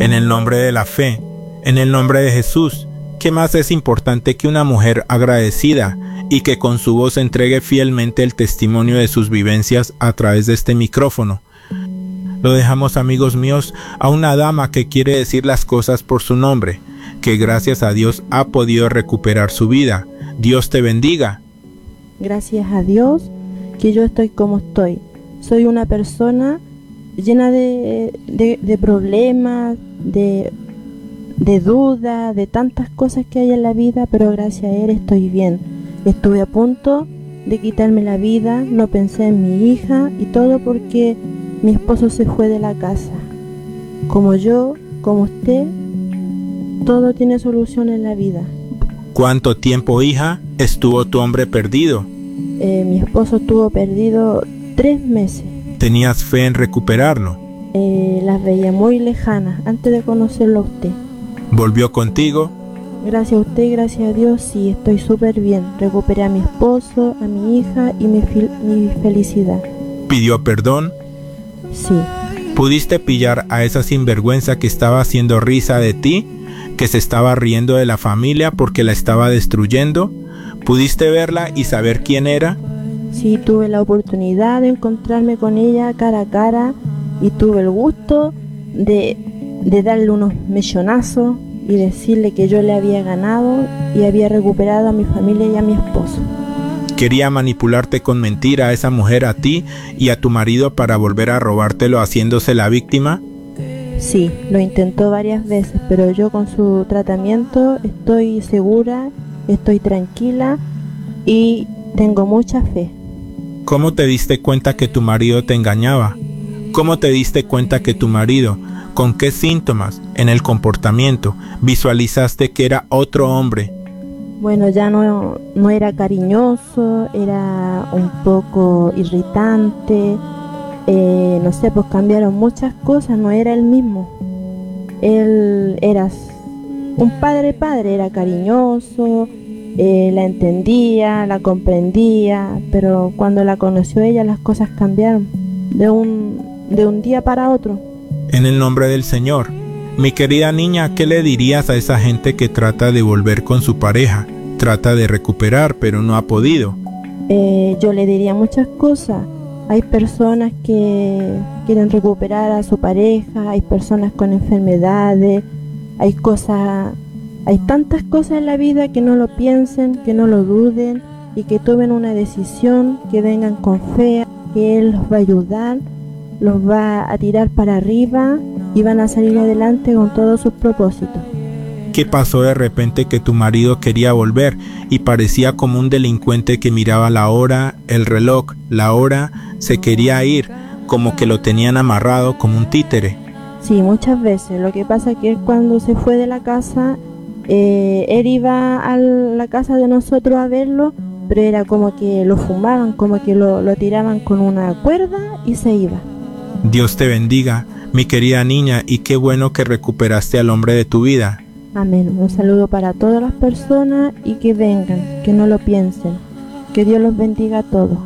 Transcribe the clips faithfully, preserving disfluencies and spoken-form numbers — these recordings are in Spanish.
En el nombre de la fe, en el nombre de Jesús, ¿qué más es importante que una mujer agradecida y que con su voz entregue fielmente el testimonio de sus vivencias a través de este micrófono? Lo dejamos, amigos míos, a una dama que quiere decir las cosas por su nombre, que gracias a Dios ha podido recuperar su vida. Dios te bendiga. Gracias a Dios que yo estoy como estoy. Soy una persona llena de, de, de problemas, de, de dudas, de tantas cosas que hay en la vida, pero gracias a Él estoy bien. Estuve a punto de quitarme la vida, no pensé en mi hija y todo porque mi esposo se fue de la casa. Como yo, como usted, todo tiene solución en la vida. ¿Cuánto tiempo, hija, estuvo tu hombre perdido? Eh, mi esposo estuvo perdido tres meses. ¿Tenías fe en recuperarlo? Eh, las veía muy lejanas antes de conocerlo a usted. ¿Volvió contigo? Gracias a usted y gracias a Dios, sí, estoy súper bien. Recuperé a mi esposo, a mi hija y mi, mi felicidad. ¿Pidió perdón? Sí. ¿Pudiste pillar a esa sinvergüenza que estaba haciendo risa de ti? ¿Que se estaba riendo de la familia porque la estaba destruyendo? ¿Pudiste verla y saber quién era? Sí, tuve la oportunidad de encontrarme con ella cara a cara y tuve el gusto de, de darle unos mechonazos y decirle que yo le había ganado y había recuperado a mi familia y a mi esposo. ¿Quería manipularte con mentira a esa mujer, a ti y a tu marido para volver a robártelo haciéndose la víctima? Sí, lo intentó varias veces, pero yo con su tratamiento estoy segura, estoy tranquila y tengo mucha fe. ¿Cómo te diste cuenta que tu marido te engañaba? ¿Cómo te diste cuenta que tu marido, con qué síntomas, en el comportamiento, visualizaste que era otro hombre? Bueno, ya no, no era cariñoso, era un poco irritante, eh, no sé, pues cambiaron muchas cosas, no era el mismo. Él era un padre padre, era cariñoso, eh, la entendía, la comprendía, pero cuando la conoció ella las cosas cambiaron de un, de un día para otro. En el nombre del Señor, mi querida niña, ¿qué le dirías a esa gente que trata de volver con su pareja? Trata de recuperar, pero no ha podido. Eh, yo le diría muchas cosas. Hay personas que quieren recuperar a su pareja, hay personas con enfermedades, hay cosas, hay tantas cosas en la vida que no lo piensen, que no lo duden y que tomen una decisión, que vengan con fe, que Él los va a ayudar, los va a tirar para arriba y van a salir adelante con todos sus propósitos. ¿Qué pasó de repente que tu marido quería volver y parecía como un delincuente que miraba la hora, el reloj, la hora, se quería ir, como que lo tenían amarrado como un títere? Sí, muchas veces. Lo que pasa es que él cuando se fue de la casa, eh, él iba a la casa de nosotros a verlo, pero era como que lo fumaban, como que lo, lo tiraban con una cuerda y se iba. Dios te bendiga, mi querida niña, y qué bueno que recuperaste al hombre de tu vida. Amén. Un saludo para todas las personas y que vengan, que no lo piensen. Que Dios los bendiga a todos.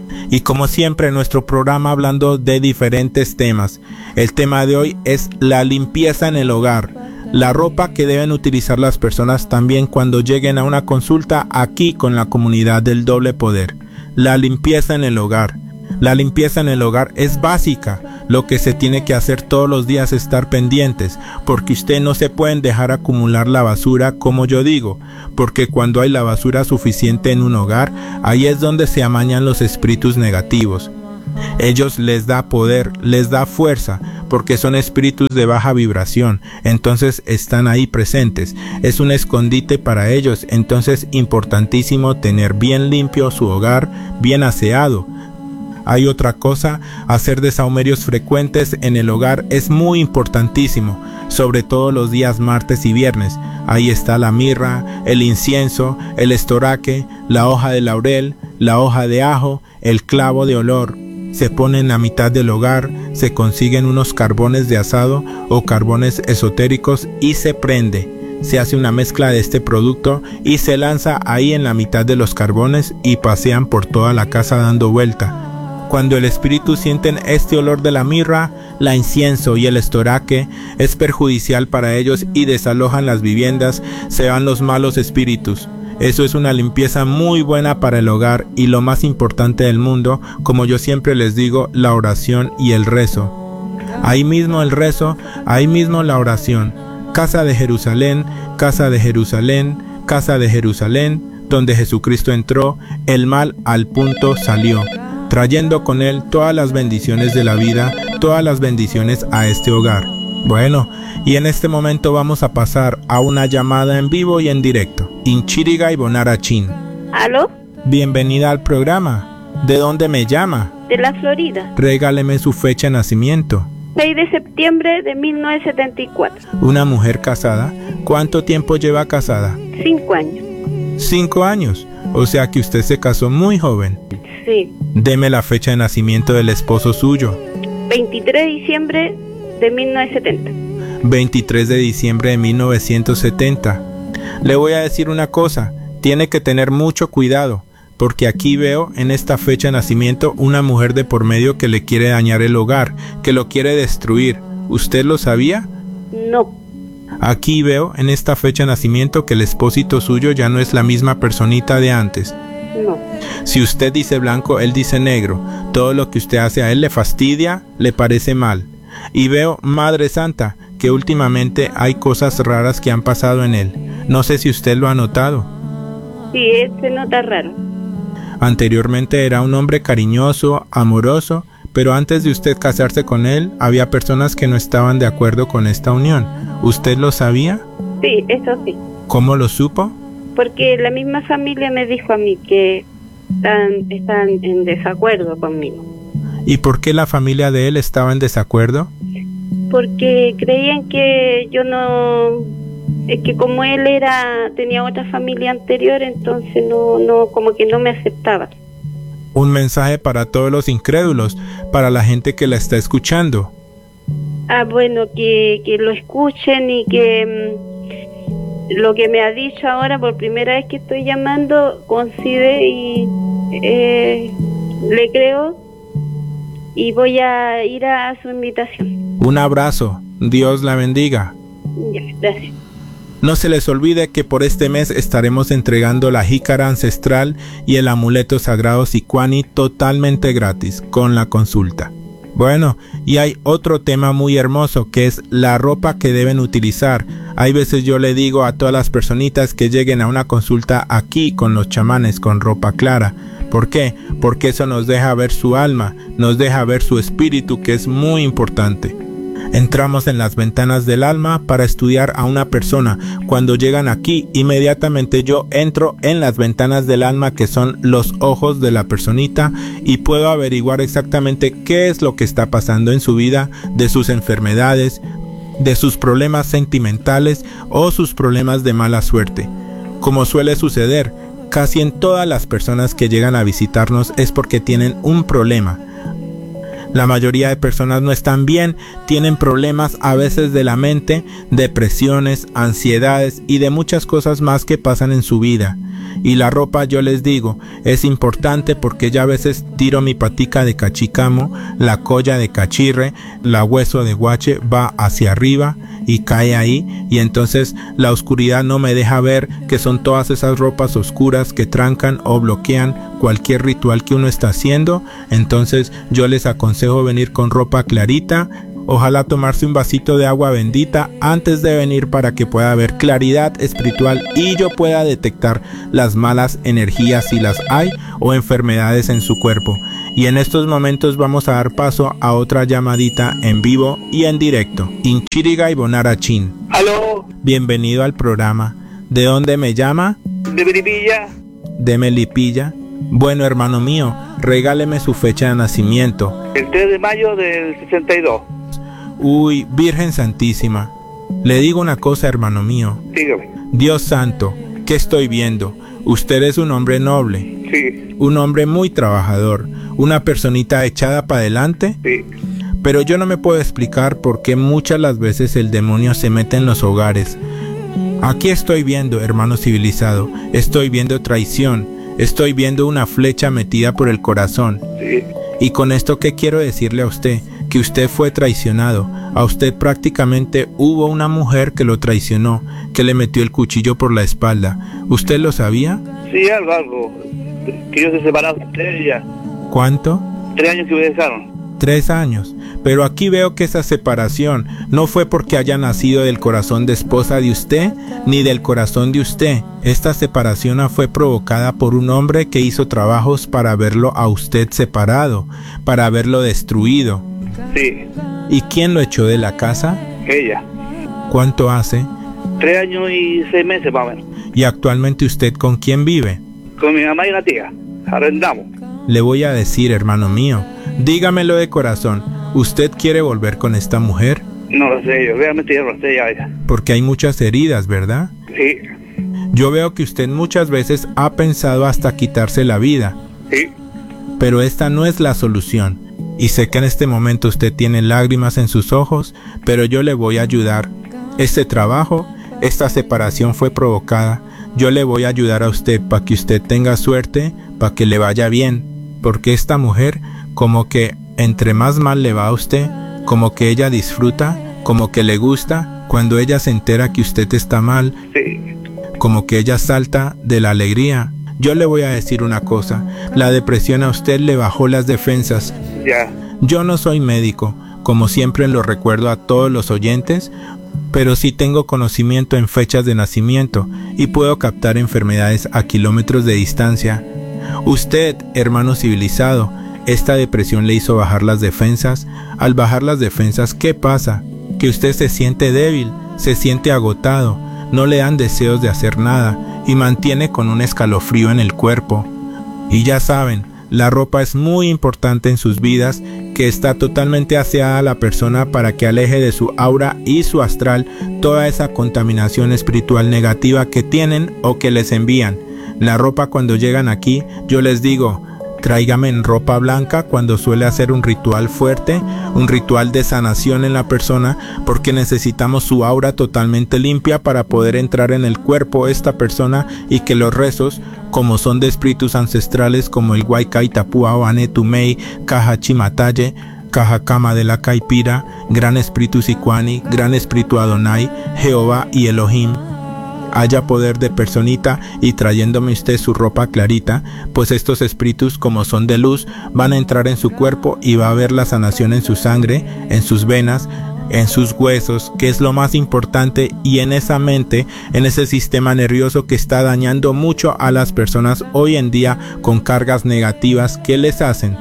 Y como siempre, nuestro programa hablando de diferentes temas. El tema de hoy es la limpieza en el hogar. La ropa que deben utilizar las personas también cuando lleguen a una consulta aquí con la comunidad del Doble Poder. La limpieza en el hogar. La limpieza en el hogar es básica. Lo que se tiene que hacer todos los días es estar pendientes, porque usted no se pueden dejar acumular la basura, como yo digo, porque cuando hay la basura suficiente en un hogar, ahí es donde se amañan los espíritus negativos. Ellos les da poder, les da fuerza, porque son espíritus de baja vibración, entonces están ahí presentes. Es un escondite para ellos, entonces importantísimo tener bien limpio su hogar, bien aseado. Hay otra cosa, hacer desahumerios frecuentes en el hogar es muy importantísimo, sobre todo los días martes y viernes. Ahí está la mirra, el incienso, el estoraque, la hoja de laurel, la hoja de ajo, el clavo de olor. Se pone en la mitad del hogar, se consiguen unos carbones de asado o carbones esotéricos y se prende. Se hace una mezcla de este producto y se lanza ahí en la mitad de los carbones y pasean por toda la casa dando vuelta. Cuando el espíritu sienten este olor de la mirra, la incienso y el estoraque, es perjudicial para ellos y desalojan las viviendas, se van los malos espíritus. Eso es una limpieza muy buena para el hogar y lo más importante del mundo, como yo siempre les digo, la oración y el rezo. Ahí mismo el rezo, ahí mismo la oración. Casa de Jerusalén, casa de Jerusalén, casa de Jerusalén, donde Jesucristo entró, el mal al punto salió, trayendo con él todas las bendiciones de la vida, todas las bendiciones a este hogar. Bueno, y en este momento vamos a pasar a una llamada en vivo y en directo. Inchiriga y Bonarachín. ¿Aló? Bienvenida al programa. ¿De dónde me llama? De la Florida. Regáleme su fecha de nacimiento. seis de septiembre de mil novecientos setenta y cuatro. Una mujer casada. ¿Cuánto tiempo lleva casada? Cinco años. Cinco años. O sea que usted se casó muy joven. Sí. Deme la fecha de nacimiento del esposo suyo. veintitrés de diciembre de mil novecientos setenta. veintitrés de diciembre de mil novecientos setenta. Le voy a decir una cosa, tiene que tener mucho cuidado, porque aquí veo en esta fecha de nacimiento una mujer de por medio que le quiere dañar el hogar, que lo quiere destruir. ¿Usted lo sabía? No. Aquí veo en esta fecha de nacimiento que el esposito suyo ya no es la misma personita de antes. No. Si usted dice blanco, él dice negro. Todo lo que usted hace a él le fastidia, le parece mal. Y veo, Madre Santa, que últimamente hay cosas raras que han pasado en él. No sé si usted lo ha notado. Sí, él se nota raro. Anteriormente era un hombre cariñoso, amoroso, pero antes de usted casarse con él, había personas que no estaban de acuerdo con esta unión. ¿Usted lo sabía? Sí, eso sí. ¿Cómo lo supo? Porque la misma familia me dijo a mí que están, están en desacuerdo conmigo. ¿Y por qué la familia de él estaba en desacuerdo? Porque creían que yo no, es que como él era, tenía otra familia anterior, entonces no, no, como que no me aceptaba. Un mensaje para todos los incrédulos, para la gente que la está escuchando. Ah, bueno, que, que lo escuchen y que mmm, lo que me ha dicho ahora por primera vez que estoy llamando, coincide y eh, le creo y voy a ir a, a su invitación. Un abrazo, Dios la bendiga. Ya, gracias. No se les olvide que por este mes estaremos entregando la jícara ancestral y el amuleto sagrado Sicuani totalmente gratis, con la consulta. Bueno, y hay otro tema muy hermoso que es la ropa que deben utilizar. Hay veces yo le digo a todas las personitas que lleguen a una consulta aquí con los chamanes con ropa clara. ¿Por qué? Porque eso nos deja ver su alma, nos deja ver su espíritu, que es muy importante. Entramos en las ventanas del alma para estudiar a una persona. Cuando llegan aquí, inmediatamente yo entro en las ventanas del alma, que son los ojos de la personita, y puedo averiguar exactamente qué es lo que está pasando en su vida, de sus enfermedades, de sus problemas sentimentales o sus problemas de mala suerte. Como suele suceder, casi en todas las personas que llegan a visitarnos es porque tienen un problema. La mayoría de personas no están bien, tienen problemas a veces de la mente, depresiones, ansiedades y de muchas cosas más que pasan en su vida. Y la ropa, yo les digo, es importante porque ya a veces tiro mi patica de cachicamo, la colla de cachirre, la hueso de guache va hacia arriba y cae ahí, y entonces la oscuridad no me deja ver que son todas esas ropas oscuras que trancan o bloquean cualquier ritual que uno está haciendo. Entonces yo les aconsejo venir con ropa clarita, ojalá tomarse un vasito de agua bendita antes de venir para que pueda haber claridad espiritual y yo pueda detectar las malas energías si las hay o enfermedades en su cuerpo. Y en estos momentos vamos a dar paso a otra llamadita en vivo y en directo. Inchiriga y Bonarachín. Aló. Bienvenido al programa. ¿De dónde me llama? De Melipilla. De Melipilla. Bueno, hermano mío, regáleme su fecha de nacimiento. El tres de mayo del sesenta y dos. Uy, Virgen Santísima. Le digo una cosa, hermano mío. Dígame. Dios santo, ¿qué estoy viendo? Usted es un hombre noble. Sí. Un hombre muy trabajador. Una personita echada para adelante. Sí. Pero yo no me puedo explicar por qué muchas las veces el demonio se mete en los hogares. Aquí estoy viendo, hermano civilizado, estoy viendo traición. Estoy viendo una flecha metida por el corazón. Sí. Y con esto, ¿qué quiero decirle a usted? Que usted fue traicionado. A usted prácticamente hubo una mujer que lo traicionó, que le metió el cuchillo por la espalda. ¿Usted lo sabía? Sí, algo, algo. Que ellos se separaron tres ya. ¿Cuánto? Tres años que me dejaron. Tres años. Pero aquí veo que esa separación no fue porque haya nacido del corazón de esposa de usted, ni del corazón de usted. Esta separación fue provocada por un hombre que hizo trabajos para verlo a usted separado, para verlo destruido. Sí. ¿Y quién lo echó de la casa? Ella. ¿Cuánto hace? Tres años y seis meses más o menos. ¿Y actualmente usted con quién vive? Con mi mamá y una tía. Arrendamos. Le voy a decir, hermano mío, dígamelo de corazón, ¿usted quiere volver con esta mujer? No lo sé, yo realmente ya lo sé ya, ya. Porque hay muchas heridas, ¿verdad? Sí. Yo veo que usted muchas veces ha pensado hasta quitarse la vida. Sí. Pero esta no es la solución. Y sé que en este momento usted tiene lágrimas en sus ojos, pero yo le voy a ayudar. Este trabajo, esta separación fue provocada. Yo le voy a ayudar a usted para que usted tenga suerte, para que le vaya bien. Porque esta mujer, como que entre más mal le va a usted, como que ella disfruta, como que le gusta, cuando ella se entera que usted está mal, Sí. como que ella salta de la alegría. Yo le voy a decir una cosa, la depresión a usted le bajó las defensas. Ya. Yo no soy médico, como siempre lo recuerdo a todos los oyentes, pero sí tengo conocimiento en fechas de nacimiento y puedo captar enfermedades a kilómetros de distancia. Usted, hermano civilizado, esta depresión le hizo bajar las defensas. Al bajar las defensas, ¿qué pasa? Que usted se siente débil, se siente agotado, no le dan deseos de hacer nada y mantiene con un escalofrío en el cuerpo. Y ya saben, la ropa es muy importante en sus vidas, que está totalmente aseada a la persona para que aleje de su aura y su astral toda esa contaminación espiritual negativa que tienen o que les envían. La ropa, cuando llegan aquí, yo les digo, tráigame en ropa blanca cuando suele hacer un ritual fuerte, un ritual de sanación en la persona, porque necesitamos su aura totalmente limpia para poder entrar en el cuerpo de esta persona y que los rezos, como son de espíritus ancestrales como el Huaycay Tapua Oane Tumei, Caja Chimataye, Caja Kama de la Caipira, Gran Espíritu Sicuani, Gran Espíritu Adonai, Jehová y Elohim, haya poder de personita y trayéndome usted su ropa clarita, pues estos espíritus, como son de luz, van a entrar en su cuerpo y va a haber la sanación en su sangre, en sus venas, en sus huesos, que es lo más importante, y en esa mente, en ese sistema nervioso que está dañando mucho a las personas hoy en día con cargas negativas que les hacen.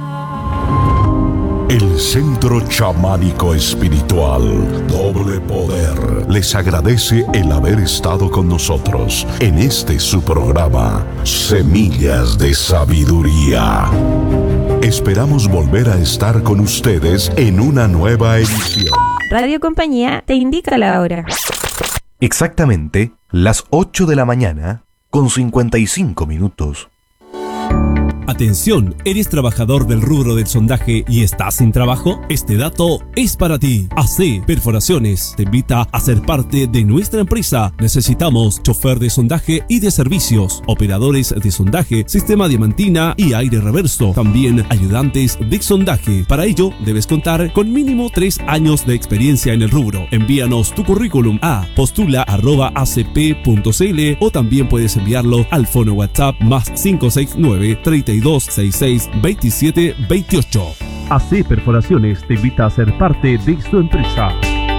El Centro Chamánico Espiritual Doble Poder les agradece el haber estado con nosotros en este su programa Semillas de Sabiduría. Esperamos volver a estar con ustedes en una nueva edición. Radio Compañía te indica la hora. Exactamente las ocho de la mañana con cincuenta y cinco minutos. Atención, ¿eres trabajador del rubro del sondaje y estás sin trabajo? Este dato es para ti. A C Perforaciones te invita a ser parte de nuestra empresa. Necesitamos chofer de sondaje y de servicios, operadores de sondaje, sistema diamantina y aire reverso, también ayudantes de sondaje. Para ello, debes contar con mínimo tres años de experiencia en el rubro. Envíanos tu currículum a postula arroba a c p punto c l o también puedes enviarlo al fono WhatsApp más cinco seis nueve, treinta y dos, sesenta y seis, veintisiete, veintiocho. A C Perforaciones te invita a ser parte de su empresa.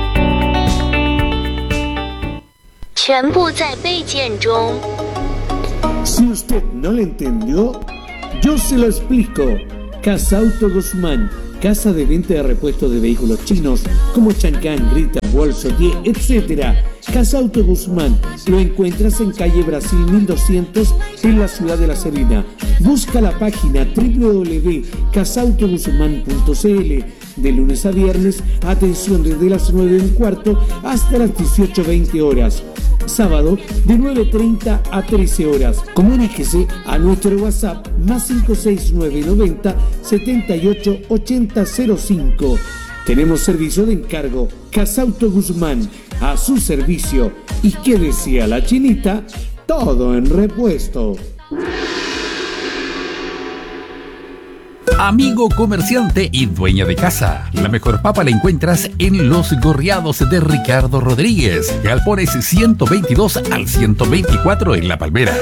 Si usted no lo entendió, yo se lo explico. Casa Auto Guzmán, casa de venta de repuestos de vehículos chinos como Chancán, Grita, Bolso, Die, etcétera. Casa Auto Guzmán, lo encuentras en calle Brasil mil doscientos en la ciudad de La Serena. Busca la página doble u doble u doble u punto casa auto guzmán punto c l. De lunes a viernes, atención desde las nueve y un cuarto hasta las dieciocho veinte horas. Sábado de nueve treinta a trece horas. Comuníquese a nuestro WhatsApp más cinco seis nueve noventa setenta y ocho ochenta cero cinco. Tenemos servicio de encargo. Casa Auto Guzmán, a su servicio. ¿Y qué decía la chinita? Todo en repuesto. Amigo comerciante y dueña de casa, la mejor papa la encuentras en Los Gorriados de Ricardo Rodríguez, Galpones ciento veintidós al ciento veinticuatro en La Palmera.